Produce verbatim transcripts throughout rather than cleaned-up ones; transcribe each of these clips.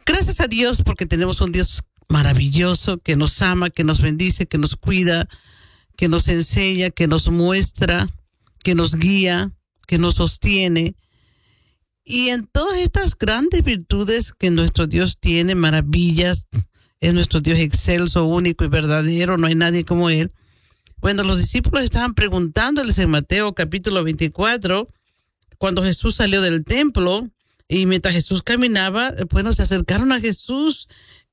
Gracias a Dios porque tenemos un Dios maravilloso que nos ama, que nos bendice, que nos cuida, que nos enseña, que nos muestra, que nos guía, que nos sostiene. Y en todas estas grandes virtudes que nuestro Dios tiene, maravillas, es nuestro Dios excelso, único y verdadero, no hay nadie como Él. Bueno, los discípulos estaban preguntándoles en Mateo capítulo veinticuatro, cuando Jesús salió del templo, y mientras Jesús caminaba, bueno, se acercaron a Jesús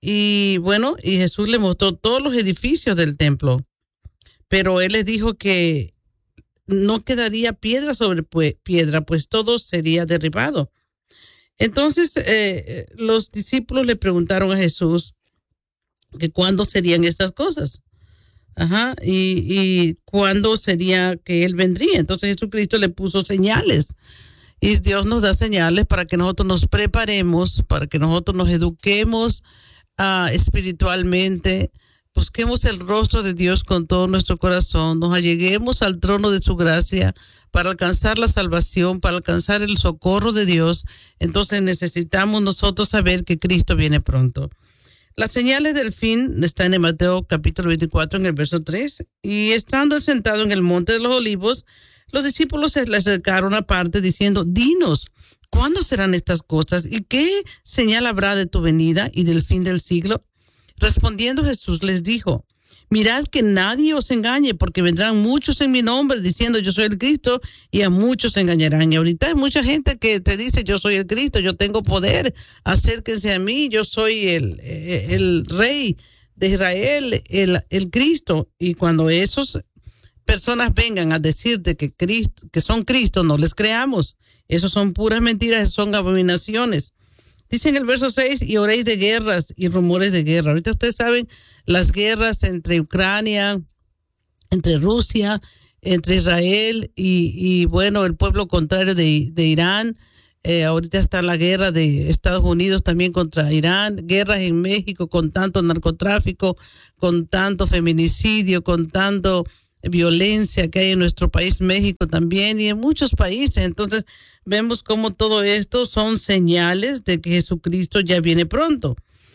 y bueno, y Jesús le mostró todos los edificios del templo. Pero Él les dijo que no quedaría piedra sobre piedra, pues todo sería derribado. Entonces, eh, los discípulos le preguntaron a Jesús que cuándo serían estas cosas. Ajá, y, y cuándo sería que Él vendría. Entonces Jesucristo le puso señales. Y Dios nos da señales para que nosotros nos preparemos, para que nosotros nos eduquemos uh, espiritualmente, busquemos el rostro de Dios con todo nuestro corazón, nos alleguemos al trono de su gracia para alcanzar la salvación, para alcanzar el socorro de Dios. Entonces necesitamos nosotros saber que Cristo viene pronto. Las señales del fin están en Mateo capítulo veinticuatro en el verso tres. Y estando sentado en el monte de los olivos, los discípulos se le acercaron aparte diciendo, dinos, ¿cuándo serán estas cosas? ¿Y qué señal habrá de tu venida y del fin del siglo? Respondiendo Jesús les dijo, mirad que nadie os engañe, porque vendrán muchos en mi nombre diciendo yo soy el Cristo, y a muchos engañarán. Y ahorita hay mucha gente que te dice yo soy el Cristo, yo tengo poder, acérquense a mí, yo soy el, el rey de Israel, el, el Cristo. Y cuando esos personas vengan a decirte que Cristo, que son Cristo, no les creamos. Esos son puras mentiras, son abominaciones. Dice en el verso seis, y oréis de guerras y rumores de guerra. Ahorita ustedes saben las guerras entre Ucrania, entre Rusia, entre Israel y, y bueno, el pueblo contrario de, de Irán. Eh, ahorita está la guerra de Estados Unidos también contra Irán. Guerras en México con tanto narcotráfico, con tanto feminicidio, con tanto violencia que hay en nuestro país, México también, y en muchos países. Entonces vemos cómo todo esto son señales de que Jesucristo ya viene pronto.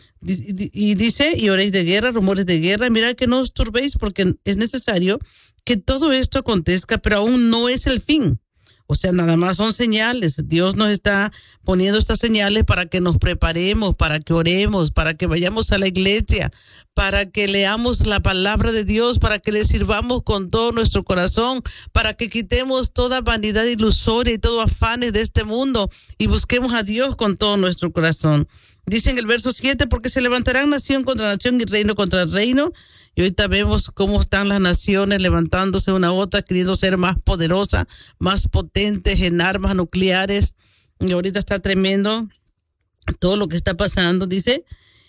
Y dice, y oréis de guerra, rumores de guerra, mirad que no os turbéis, porque es necesario que todo esto acontezca, pero aún no es el fin. O sea, nada más son señales. Dios nos está poniendo estas señales para que nos preparemos, para que oremos, para que vayamos a la iglesia, para que leamos la palabra de Dios, para que le sirvamos con todo nuestro corazón, para que quitemos toda vanidad ilusoria y todo afanes de este mundo y busquemos a Dios con todo nuestro corazón. Dice en el verso siete, porque se levantarán nación contra nación y reino contra reino. Y ahorita vemos cómo están las naciones levantándose una a otra, queriendo ser más poderosas, más potentes en armas nucleares. Y ahorita está tremendo todo lo que está pasando, dice.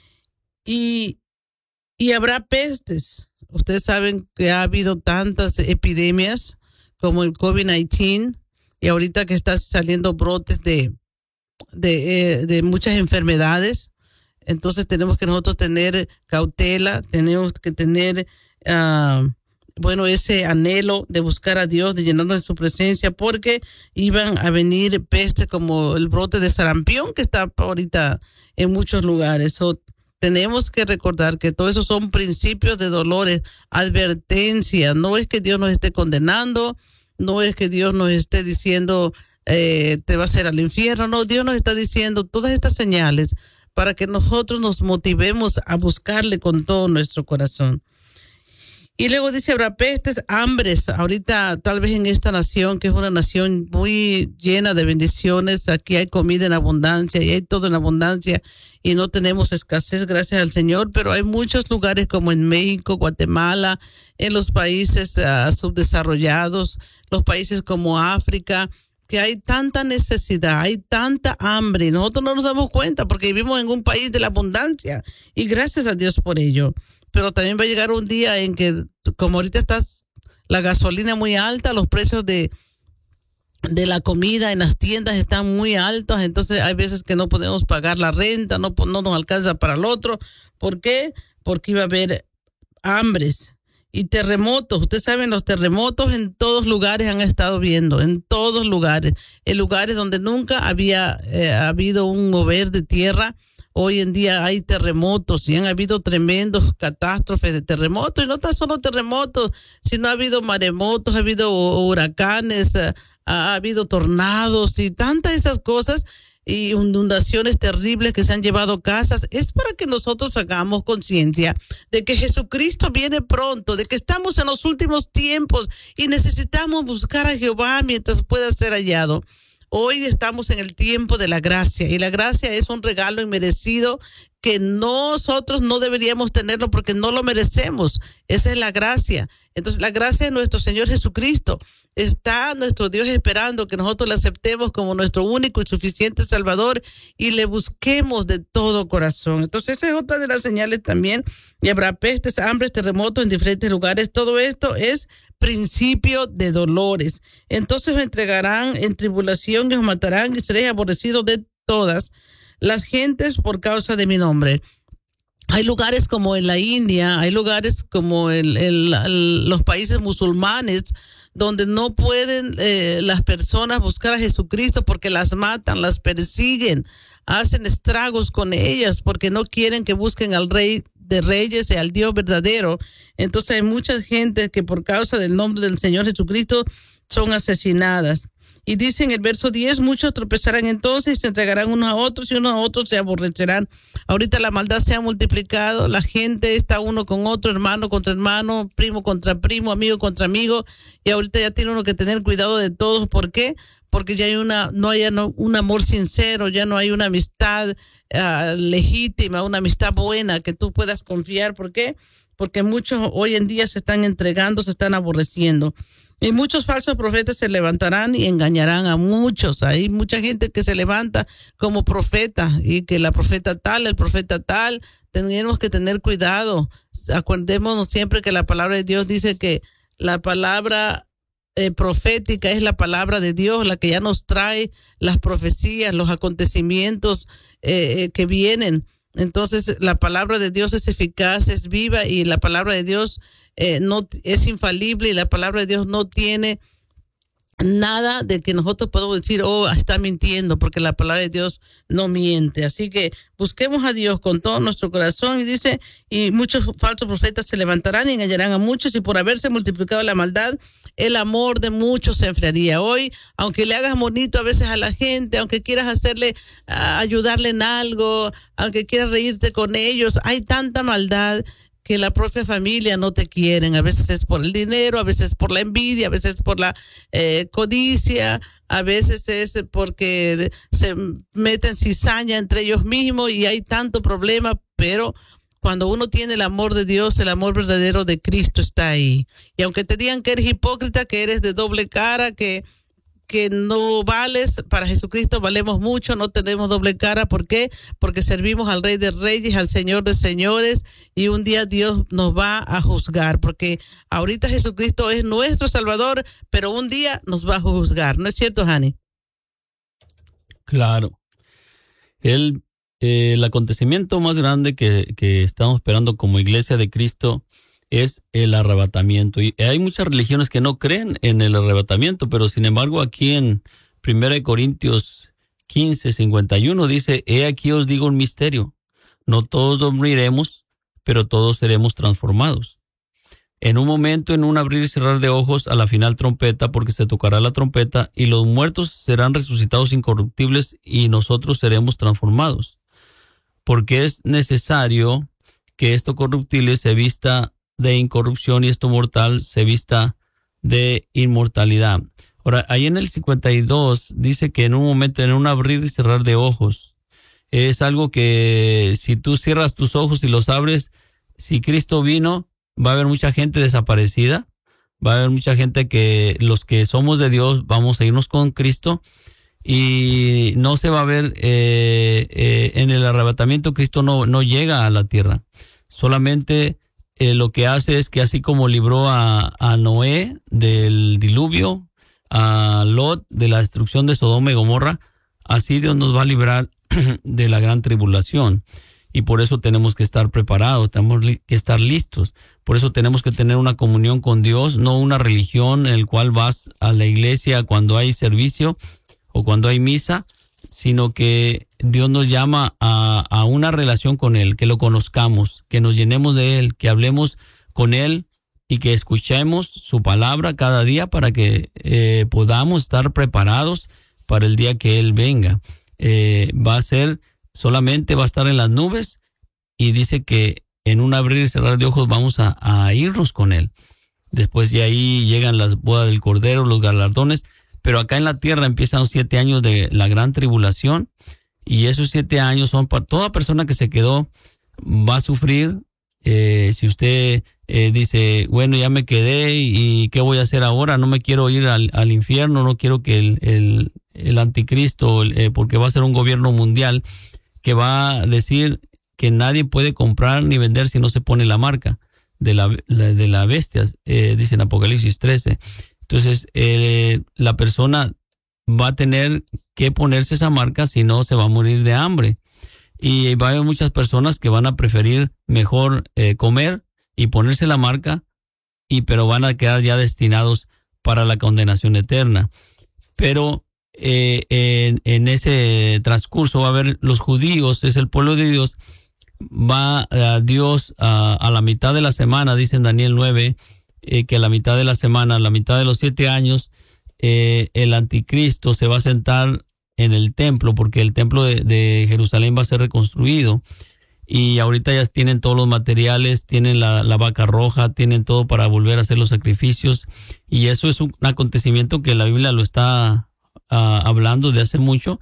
Y, y habrá pestes. Ustedes saben que ha habido tantas epidemias como el COVID diecinueve y ahorita que están saliendo brotes de, de, eh, de muchas enfermedades. Entonces tenemos que nosotros tener cautela, tenemos que tener, uh, bueno, ese anhelo de buscar a Dios, de llenarnos de su presencia, porque iban a venir pestes como el brote de sarampión que está ahorita en muchos lugares. So, tenemos que recordar que todo eso son principios de dolores, advertencias. No es que Dios nos esté condenando, no es que Dios nos esté diciendo eh, te vas a ir al infierno. No, Dios nos está diciendo todas estas señales para que nosotros nos motivemos a buscarle con todo nuestro corazón. Y luego dice, habrá pestes, hambres. Ahorita, tal vez en esta nación, que es una nación muy llena de bendiciones, aquí hay comida en abundancia y hay todo en abundancia y no tenemos escasez, gracias al Señor, pero hay muchos lugares como en México, Guatemala, en los países uh, subdesarrollados, los países como África, que hay tanta necesidad, hay tanta hambre, y nosotros no nos damos cuenta porque vivimos en un país de la abundancia y gracias a Dios por ello. Pero también va a llegar un día en que, como ahorita está la gasolina muy alta, los precios de, de la comida en las tiendas están muy altos, entonces hay veces que no podemos pagar la renta, no, no nos alcanza para el otro. ¿Por qué? Porque iba a haber hambres. Y terremotos, ustedes saben, los terremotos en todos lugares han estado viendo, en todos lugares, en lugares donde nunca había eh, habido un mover de tierra, Hoy en día hay terremotos y han habido tremendos catástrofes de terremotos, y no tan solo terremotos, sino ha habido maremotos, ha habido huracanes, ha, ha habido tornados y tantas esas cosas y inundaciones terribles que se han llevado casas. Es para que nosotros hagamos conciencia de que Jesucristo viene pronto, de que estamos en los últimos tiempos y necesitamos buscar a Jehová mientras pueda ser hallado. Hoy estamos en el tiempo de la gracia, y la gracia es un regalo inmerecido que nosotros no deberíamos tenerlo porque no lo merecemos. Esa es la gracia. Entonces, la gracia de nuestro Señor Jesucristo. Está nuestro Dios esperando que nosotros le aceptemos como nuestro único y suficiente Salvador y le busquemos de todo corazón. Entonces, esa es otra de las señales también. Y habrá pestes, hambres, terremotos en diferentes lugares. Todo esto es principio de dolores. Entonces os entregarán en tribulación y os matarán y seréis aborrecidos de todas las gentes por causa de mi nombre. Hay lugares como en la India, hay lugares como en, en, en los países musulmanes donde no pueden eh, las personas buscar a Jesucristo porque las matan, las persiguen, hacen estragos con ellas porque no quieren que busquen al Rey de Reyes y al Dios verdadero. Entonces hay mucha gente que por causa del nombre del Señor Jesucristo son asesinadas. Y dice en el verso diez, muchos tropezarán entonces y se entregarán unos a otros y unos a otros se aborrecerán. Ahorita la maldad se ha multiplicado, la gente está uno con otro, hermano contra hermano, primo contra primo, amigo contra amigo, y ahorita ya tiene uno que tener cuidado de todos. ¿Por qué? Porque ya hay una, no hay no, un amor sincero, ya no hay una amistad uh, legítima, una amistad buena que tú puedas confiar. ¿Por qué? Porque muchos hoy en día se están entregando, se están aborreciendo. Y muchos falsos profetas se levantarán y engañarán a muchos. Hay mucha gente que se levanta como profeta y que la profeta tal, el profeta tal, tenemos que tener cuidado. Acordémonos siempre que la palabra de Dios dice que la palabra eh, profética es la palabra de Dios, la que ya nos trae las profecías, los acontecimientos eh, que vienen. Entonces, la palabra de Dios es eficaz, es viva, y la palabra de Dios eh, no es infalible, y la palabra de Dios no tiene nada de que nosotros podemos decir, oh, está mintiendo, porque la palabra de Dios no miente. Así que busquemos a Dios con todo nuestro corazón. Y dice, y muchos falsos profetas se levantarán y engañarán a muchos, y por haberse multiplicado la maldad, el amor de muchos se enfriaría. Hoy, aunque le hagas bonito a veces a la gente, aunque quieras hacerle, uh, ayudarle en algo, aunque quieras reírte con ellos, hay tanta maldad que la propia familia no te quieren. A veces es por el dinero, a veces por la envidia, a veces por la eh, codicia, a veces es porque se meten cizaña entre ellos mismos y hay tanto problema, pero cuando uno tiene el amor de Dios, el amor verdadero de Cristo está ahí. Y aunque te digan que eres hipócrita, que eres de doble cara, que que no vales, para Jesucristo valemos mucho, no tenemos doble cara. ¿Por qué? Porque servimos al Rey de Reyes, al Señor de Señores, y un día Dios nos va a juzgar, porque ahorita Jesucristo es nuestro Salvador, pero un día nos va a juzgar. ¿No es cierto, Jani? Claro. El, eh, el acontecimiento más grande que, que estamos esperando como Iglesia de Cristo es el arrebatamiento. Y hay muchas religiones que no creen en el arrebatamiento, pero sin embargo aquí en primera de Corintios quince, cincuenta y uno dice, he aquí os digo un misterio, no todos moriremos, pero todos seremos transformados. En un momento, en un abrir y cerrar de ojos, a la final trompeta, porque se tocará la trompeta, y los muertos serán resucitados incorruptibles, y nosotros seremos transformados. Porque es necesario que esto corruptible se vista de incorrupción y esto mortal se vista de inmortalidad. Ahora, ahí en el cincuenta y dos dice que en un momento, en un abrir y cerrar de ojos, es algo que si tú cierras tus ojos y los abres, si Cristo vino, va a haber mucha gente desaparecida, va a haber mucha gente que los que somos de Dios vamos a irnos con Cristo, y no se va a ver eh, eh, en el arrebatamiento. Cristo no, no llega a la tierra, solamente Eh, lo que hace es que así como libró a, a Noé del diluvio, a Lot de la destrucción de Sodoma y Gomorra, así Dios nos va a librar de la gran tribulación. Y por eso tenemos que estar preparados, tenemos li- que estar listos. Por eso tenemos que tener una comunión con Dios, no una religión en la cual vas a la iglesia cuando hay servicio o cuando hay misa, sino que Dios nos llama a, a una relación con Él, que lo conozcamos, que nos llenemos de Él, que hablemos con Él y que escuchemos su palabra cada día para que eh, podamos estar preparados para el día que Él venga. Eh, va a ser, solamente va a estar en las nubes y dice que en un abrir y cerrar de ojos vamos a, a irnos con Él. Después de ahí llegan las bodas del Cordero, los galardones, pero acá en la tierra empiezan los siete años de la gran tribulación y esos siete años son para toda persona que se quedó, va a sufrir. Eh, si usted eh, dice, bueno, ya me quedé y ¿qué voy a hacer ahora? No me quiero ir al, al infierno, no quiero que el, el, el anticristo, eh, porque va a ser un gobierno mundial que va a decir que nadie puede comprar ni vender si no se pone la marca de la, la de la bestia, eh, dice en Apocalipsis trece. Entonces, eh, la persona va a tener que ponerse esa marca, si no se va a morir de hambre. Y va a haber muchas personas que van a preferir mejor eh, comer y ponerse la marca, y pero van a quedar ya destinados para la condenación eterna. Pero eh, en, en ese transcurso va a haber los judíos, es el pueblo de Dios, va a Dios a, a la mitad de la semana, dice en Daniel nueve, eh, que a la mitad de la semana, a la mitad de los siete años, eh, el anticristo se va a sentar en el templo, porque el templo de, de Jerusalén va a ser reconstruido. Y ahorita ya tienen todos los materiales, tienen la, la vaca roja, tienen todo para volver a hacer los sacrificios. Y eso es un acontecimiento que la Biblia lo está uh, hablando de hace mucho.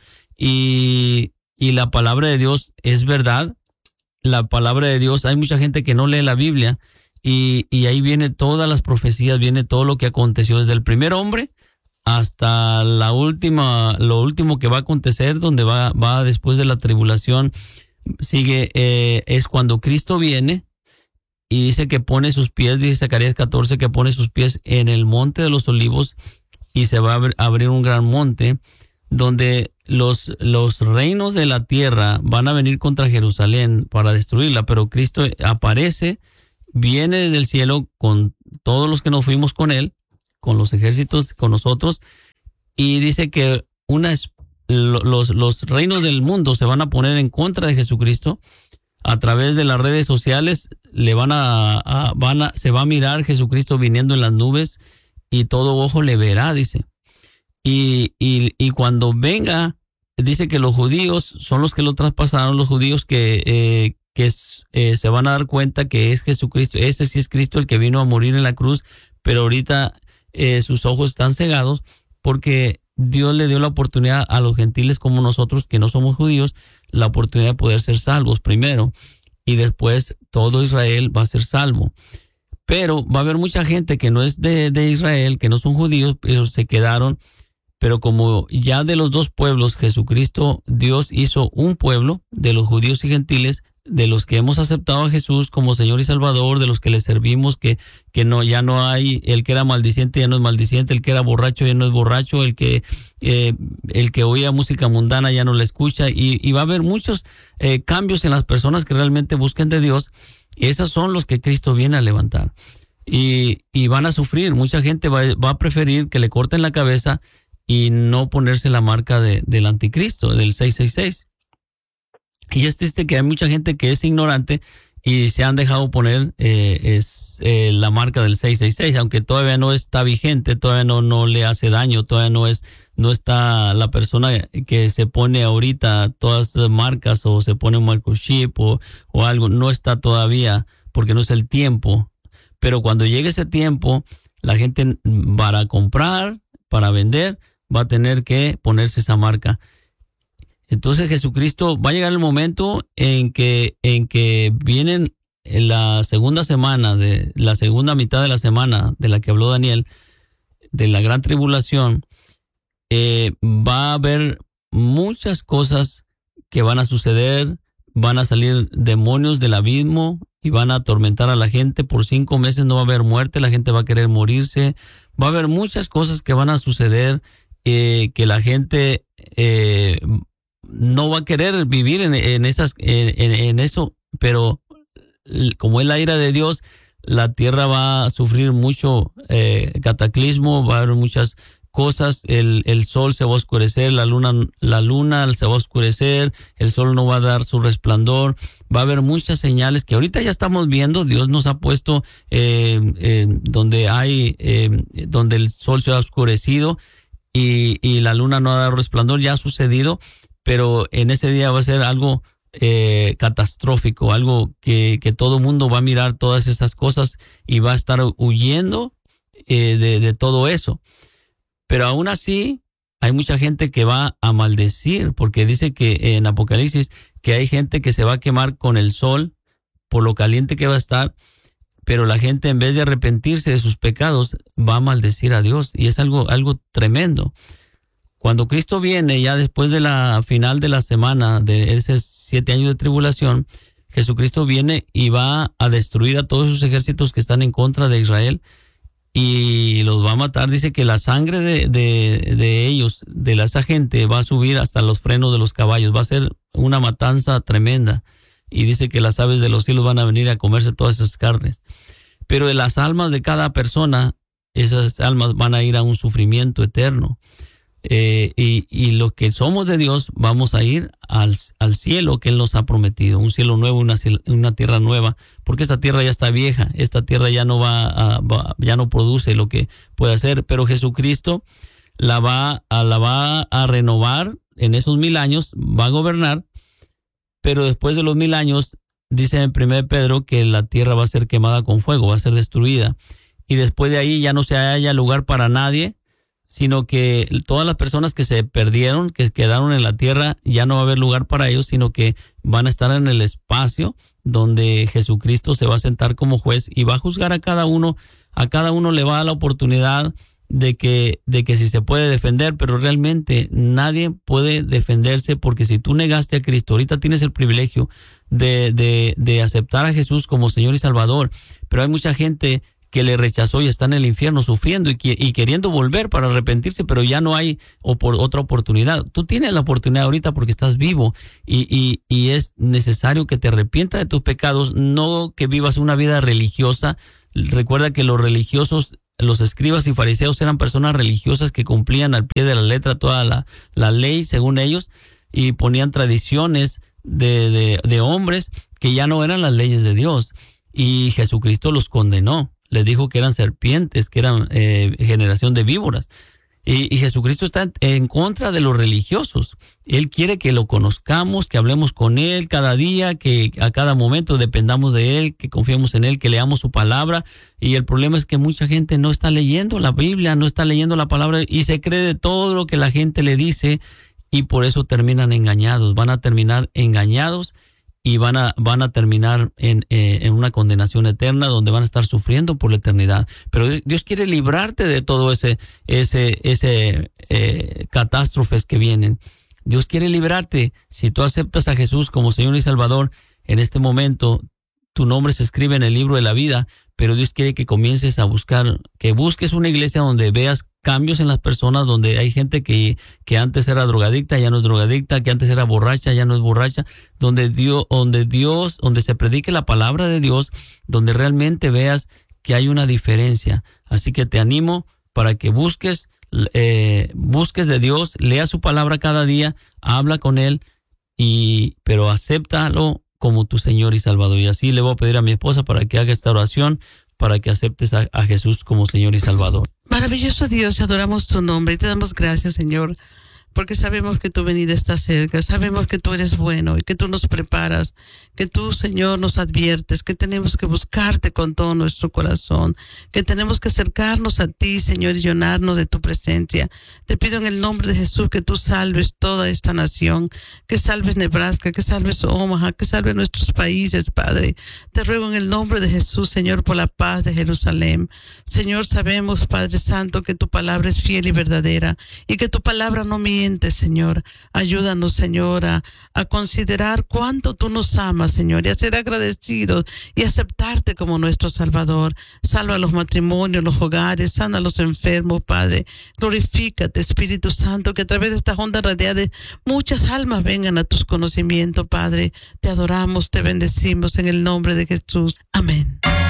Y, y la palabra de Dios es verdad. La palabra de Dios, hay mucha gente que no lee la Biblia. Y, y ahí viene todas las profecías, viene todo lo que aconteció desde el primer hombre hasta la última, lo último que va a acontecer, donde va, va después de la tribulación. Sigue, eh, es cuando Cristo viene y dice que pone sus pies, dice Zacarías catorce, que pone sus pies en el monte de los olivos y se va a abrir, abrir un gran monte donde los, los reinos de la tierra van a venir contra Jerusalén para destruirla, pero Cristo aparece, viene del cielo con todos los que nos fuimos con él, con los ejércitos, con nosotros, y dice que una Los, los reinos del mundo se van a poner en contra de Jesucristo. A través de las redes sociales le van a, a, van a se va a mirar Jesucristo viniendo en las nubes y todo ojo le verá, dice. Y, y, y cuando venga, dice que los judíos son los que lo traspasaron, los judíos que, eh, que eh, se van a dar cuenta que es Jesucristo, ese sí es Cristo el que vino a morir en la cruz, pero ahorita eh, sus ojos están cegados porque Dios le dio la oportunidad a los gentiles como nosotros, que no somos judíos, la oportunidad de poder ser salvos primero, y después todo Israel va a ser salvo. Pero va a haber mucha gente que no es de, de Israel, que no son judíos, pero se quedaron. Pero como ya de los dos pueblos, Jesucristo, Dios hizo un pueblo de los judíos y gentiles, de los que hemos aceptado a Jesús como Señor y Salvador, de los que le servimos, que, que no, ya no hay, el que era maldiciente ya no es maldiciente, el que era borracho ya no es borracho, el que, eh, el que oía música mundana ya no la escucha, y, y va a haber muchos eh, cambios en las personas que realmente busquen de Dios. Esos son los que Cristo viene a levantar. Y, y van a sufrir, mucha gente va, va a preferir que le corten la cabeza y no ponerse la marca de, del anticristo, del seiscientos sesenta y seis. Y es triste que hay mucha gente que es ignorante y se han dejado poner eh, es, eh, la marca del seiscientos sesenta y seis, aunque todavía no está vigente, todavía no, no le hace daño, todavía no es no está la persona que se pone ahorita todas las marcas o se pone un microchip o, o algo, no está todavía porque no es el tiempo. Pero cuando llegue ese tiempo, la gente para comprar, para vender, va a tener que ponerse esa marca. Entonces Jesucristo va a llegar el momento en que, en que vienen en la segunda semana, de la segunda mitad de la semana de la que habló Daniel, de la gran tribulación, eh, va a haber muchas cosas que van a suceder, van a salir demonios del abismo y van a atormentar a la gente. Por cinco meses no va a haber muerte, la gente va a querer morirse, va a haber muchas cosas que van a suceder, eh, que la gente... Eh, no va a querer vivir en, en esas en, en, en eso, pero como es la ira de Dios, la tierra va a sufrir mucho eh, cataclismo, va a haber muchas cosas, el, el sol se va a oscurecer, la luna, la luna se va a oscurecer, el sol no va a dar su resplandor, va a haber muchas señales que ahorita ya estamos viendo. Dios nos ha puesto eh, eh, donde hay, eh, donde el sol se ha oscurecido y, y la luna no ha dado resplandor, ya ha sucedido, pero en ese día va a ser algo eh, catastrófico, algo que, que todo el mundo va a mirar todas esas cosas y va a estar huyendo eh, de, de todo eso. Pero aún así, hay mucha gente que va a maldecir, porque dice que en Apocalipsis que hay gente que se va a quemar con el sol por lo caliente que va a estar, pero la gente, en vez de arrepentirse de sus pecados, va a maldecir a Dios, y es algo, algo tremendo. Cuando Cristo viene, ya después de la final de la semana, de esos siete años de tribulación, Jesucristo viene y va a destruir a todos sus ejércitos que están en contra de Israel, y los va a matar. Dice que la sangre de, de, de ellos, de la, esa gente, va a subir hasta los frenos de los caballos. Va a ser una matanza tremenda. Y dice que las aves de los cielos van a venir a comerse todas esas carnes. Pero de las almas de cada persona, esas almas van a ir a un sufrimiento eterno. Eh, y, y los que somos de Dios vamos a ir al, al cielo que Él nos ha prometido, un cielo nuevo, una, una tierra nueva, porque esta tierra ya está vieja, esta tierra ya no va, a, va ya no produce lo que puede hacer, pero Jesucristo la va a, la va a renovar en esos mil años, va a gobernar, pero después de los mil años, dice en primera de Pedro que la tierra va a ser quemada con fuego, va a ser destruida, y después de ahí ya no se haya lugar para nadie, sino que todas las personas que se perdieron, que quedaron en la tierra, ya no va a haber lugar para ellos, sino que van a estar en el espacio donde Jesucristo se va a sentar como juez y va a juzgar a cada uno. A cada uno le va a dar la oportunidad de que, de que si se puede defender, pero realmente nadie puede defenderse, porque si tú negaste a Cristo, ahorita tienes el privilegio de, de, de aceptar a Jesús como Señor y Salvador, pero hay mucha gente que le rechazó y está en el infierno sufriendo y, que, y queriendo volver para arrepentirse, pero ya no hay opor, otra oportunidad. Tú tienes la oportunidad ahorita porque estás vivo y, y, y es necesario que te arrepientas de tus pecados, no que vivas una vida religiosa. Recuerda que los religiosos, los escribas y fariseos eran personas religiosas que cumplían al pie de la letra toda la, la ley según ellos y ponían tradiciones de, de, de hombres que ya no eran las leyes de Dios, y Jesucristo los condenó. Les dijo que eran serpientes, que eran eh, generación de víboras. Y, y Jesucristo está en, en contra de los religiosos. Él quiere que lo conozcamos, que hablemos con Él cada día, que a cada momento dependamos de Él, que confiemos en Él, que leamos su palabra. Y el problema es que mucha gente no está leyendo la Biblia, no está leyendo la palabra y se cree de todo lo que la gente le dice, y por eso terminan engañados. Van a terminar engañados y van a, van a terminar en, eh, en una condenación eterna donde van a estar sufriendo por la eternidad. Pero Dios quiere librarte de todo ese, ese, ese eh, catástrofes que vienen. Dios quiere librarte. Si tú aceptas a Jesús como Señor y Salvador, en este momento tu nombre se escribe en el libro de la vida, pero Dios quiere que comiences a buscar, que busques una iglesia donde veas cambios en las personas, donde hay gente que, que antes era drogadicta, ya no es drogadicta, que antes era borracha, ya no es borracha, donde Dios, donde Dios, donde se predique la palabra de Dios, donde realmente veas que hay una diferencia. Así que te animo para que busques, eh, busques de Dios, lea su palabra cada día, habla con Él, y, pero acéptalo como tu Señor y Salvador. Y así le voy a pedir a mi esposa para que haga esta oración, para que aceptes a, a Jesús como Señor y Salvador. Maravilloso Dios, adoramos tu nombre y te damos gracias, Señor, porque sabemos que tu venida está cerca, sabemos que tú eres bueno y que tú nos preparas, que tú, Señor, nos adviertes, que tenemos que buscarte con todo nuestro corazón, que tenemos que acercarnos a ti, Señor, y llenarnos de tu presencia. Te pido en el nombre de Jesús que tú salves toda esta nación, que salves Nebraska, que salves Omaha, que salves nuestros países, Padre. Te ruego en el nombre de Jesús, Señor, por la paz de Jerusalén. Señor, sabemos, Padre Santo, que tu palabra es fiel y verdadera y que tu palabra no miente, Señor. Ayúdanos, Señor, a, a considerar cuánto tú nos amas, Señor, y a ser agradecidos y aceptarte como nuestro Salvador. Salva los matrimonios, los hogares, sana a los enfermos, Padre. Glorifícate, Espíritu Santo, que a través de estas ondas radiales muchas almas vengan a tus conocimientos, Padre. Te adoramos, te bendecimos en el nombre de Jesús. Amén.